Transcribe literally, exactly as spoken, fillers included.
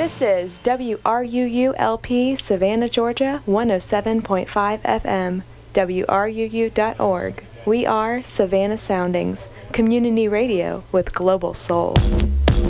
This is W R U U L P Savannah, Georgia, one oh seven point five F M, W R U U dot org. We are Savannah Soundings, community radio with global soul.